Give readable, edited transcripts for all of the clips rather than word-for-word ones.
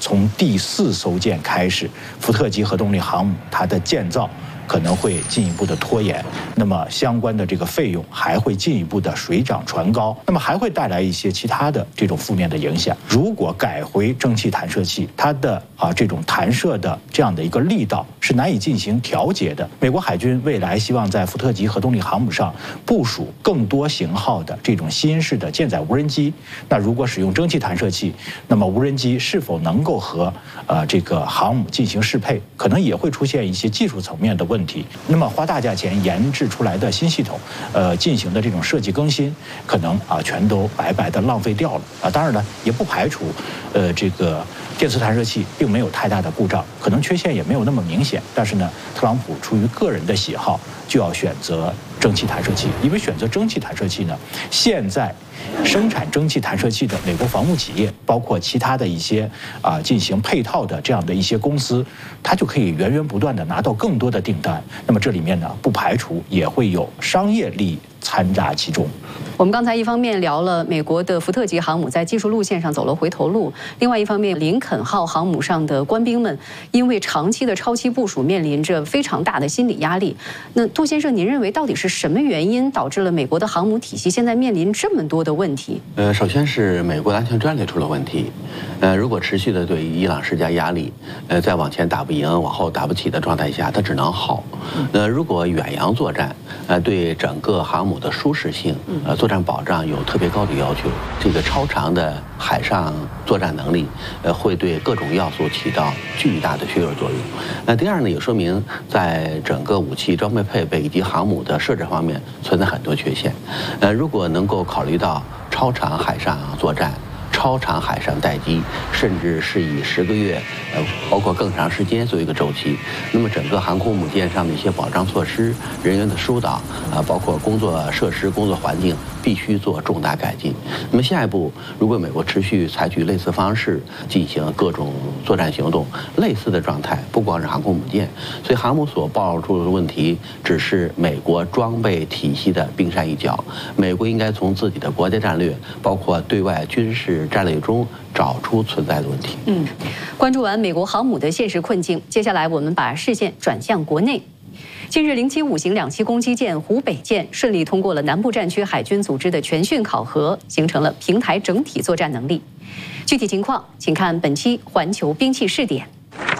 从第4艘舰开始，福特级核动力航母它的建造可能会进一步的拖延，那么相关的这个费用还会进一步的水涨船高，那么还会带来一些其他的这种负面的影响。如果改回蒸汽弹射器，它的这种弹射的这样的一个力道是难以进行调节的。美国海军未来希望在福特级核动力航母上部署更多型号的这种新式的舰载无人机，那如果使用蒸汽弹射器，那么无人机是否能够和这个航母进行适配，可能也会出现一些技术层面的问题。那么花大价钱研制出来的新系统，进行的这种设计更新，可能全都白白的浪费掉了当然呢，也不排除这个电磁弹射器并没有太大的故障，可能缺陷也没有那么明显，但是呢，特朗普出于个人的喜好，就要选择蒸汽弹射器，因为选择蒸汽弹射器呢，现在生产蒸汽弹射器的美国防务企业，包括其他的一些进行配套的这样的一些公司，它就可以源源不断的拿到更多的订单。那么这里面呢，不排除也会有商业利益掺杂其中。 我们刚才一方面聊了美国的福特级航母在技术路线上走了回头路，另外一方面，林肯号航母上的官兵们因为长期的超期部署，面临着非常大的心理压力。那杜先生，您认为到底是什么原因导致了美国的航母体系现在面临这么多的问题？ 首先是美国的安全战略出了问题。如果持续的对伊朗施加压力，再往前打不赢，往后打不起的状态下，它只能耗。如果远洋作战，对整个航母的舒适性、作战保障有特别高的要求，这个超长的海上作战能力，会对各种要素起到巨大的削弱作用。第二呢，也说明在整个武器装备配备以及航母的设置方面存在很多缺陷。如果能够考虑到超长海上作战、超长海上待机，甚至是以10个月，包括更长时间做一个周期。那么整个航空母舰上的一些保障措施、人员的疏导包括工作设施、工作环境，必须做重大改进。那么下一步，如果美国持续采取类似方式进行各种作战行动，类似的状态不光是航空母舰，所以航母所暴露出的问题只是美国装备体系的冰山一角。美国应该从自己的国家战略，包括对外军事战略中找出存在的问题。 关注完美国航母的现实困境，接下来我们把视线转向国内。近日，075型2栖攻击舰湖北舰顺利通过了南部战区海军组织的全训考核，形成了平台整体作战能力。具体情况，请看本期环球兵器试点。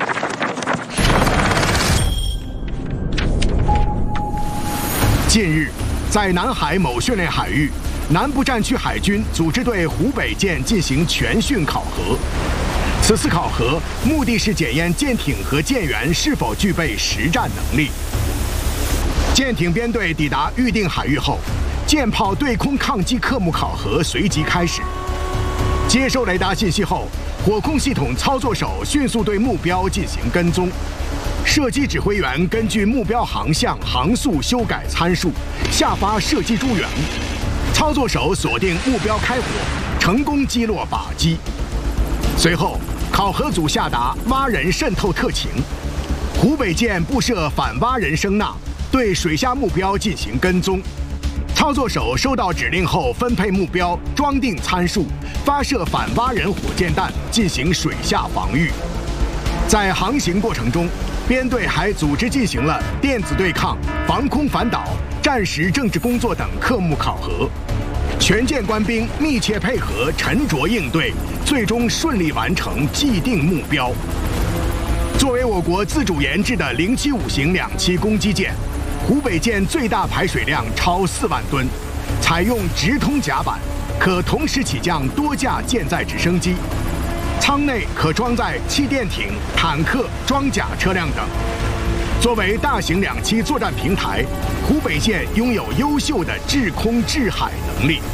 近日，在南海某训练海域，南部战区海军组织对湖北舰进行全训考核。此次考核目的是检验舰艇和舰员是否具备实战能力。舰艇编队抵达预定海域后，舰炮对空抗击科目考核随即开始。接收雷达信息后，火控系统操作手迅速对目标进行跟踪。射击指挥员根据目标航向、航速修改参数，下发射击诸元。操作手锁定目标开火，成功击落靶机。随后，考核组下达蛙人渗透特情，湖北舰布设反蛙人声呐，对水下目标进行跟踪。操作手收到指令后，分配目标，装定参数，发射反蛙人火箭弹进行水下防御。在航行过程中，编队还组织进行了电子对抗、防空反导、战时政治工作等科目考核。全舰官兵密切配合，沉着应对，最终顺利完成既定目标。作为我国自主研制的075型2栖攻击舰，湖北舰最大排水量超4万吨，采用直通甲板，可同时起降多架舰载直升机，舱内可装载气垫艇、坦克、装甲车辆等。作为大型2栖作战平台，湖北舰拥有优秀的制空制海能力。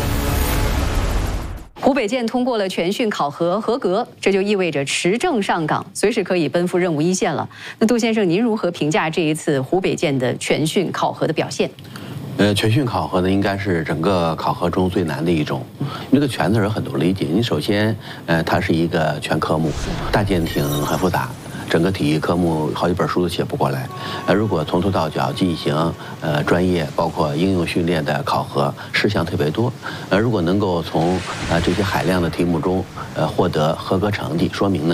湖北舰通过了全训考核合格，这就意味着持证上岗，随时可以奔赴任务一线了。那杜先生，您如何评价这一次湖北舰的全训考核的表现？ 全训考核呢，应该是整个考核中最难的一种。这个“全”字有很多理解。你首先，它是一个全科目，大舰艇很复杂。整个体育科目好几本书都写不过来，如果从头到脚进行专业包括应用训练的考核，事项特别多，如果能够从这些海量的题目中获得合格成绩，说明呢